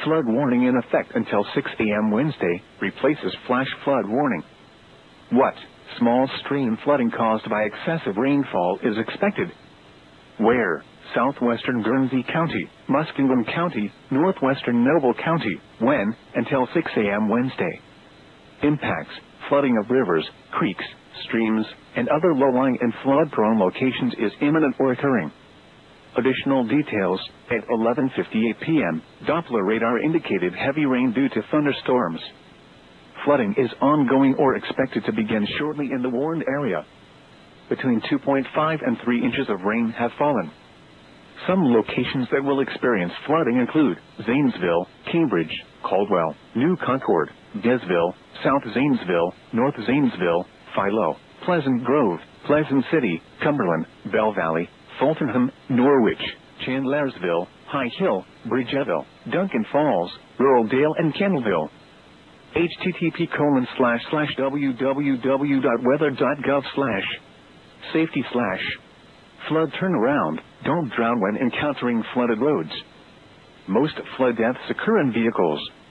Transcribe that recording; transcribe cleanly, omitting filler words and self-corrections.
Flood warning in effect until 6 a.m. Wednesday replaces flash flood warning. What small stream flooding caused by excessive rainfall is expected? Where? Southwestern Guernsey County, Muskingum County, northwestern Noble County. When? Until 6 a.m. Wednesday. Impacts: flooding of rivers, creeks, streams, and other low-lying and flood-prone locations is imminent or occurring. Additional details: at 11:58 p.m., Doppler radar indicated heavy rain due to thunderstorms. Flooding is ongoing or expected to begin shortly in the warned area. Between 2.5 and 3 inches of rain have fallen. Some locations that will experience flooding include Zanesville, Cambridge, Caldwell, New Concord, Desville, South Zanesville, North Zanesville, Philo, Pleasant Grove, Pleasant City, Cumberland, Bell Valley, Fultonham, Norwich, Chandlersville, High Hill, Bridgeville, Duncan Falls, Ruraldale, and Kendallville. http://www.weather.gov/safety/flood turnaround. Don't drown when encountering flooded roads. Most flood deaths occur in vehicles.